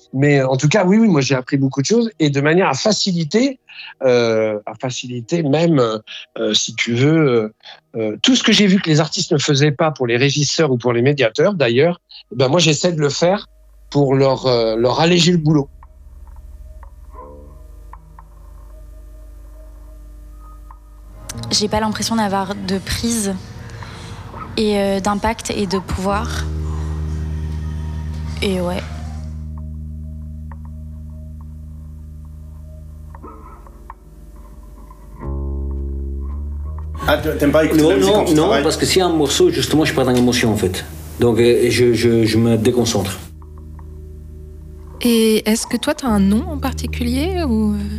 Mais en tout cas, oui, moi j'ai appris beaucoup de choses et de manière à faciliter même, si tu veux, tout ce que j'ai vu que les artistes ne faisaient pas pour les régisseurs ou pour les médiateurs, d'ailleurs, ben moi j'essaie de le faire pour leur alléger le boulot. J'ai pas l'impression d'avoir de prise et d'impact et de pouvoir. Et ouais. Ah, t'aimes pas écouter la musique quand tu Non, travailles? parce que s'il y a un morceau, justement, je suis pas dans l'émotion en fait. Donc je me déconcentre. Et est-ce que toi, tu as un nom en particulier ou...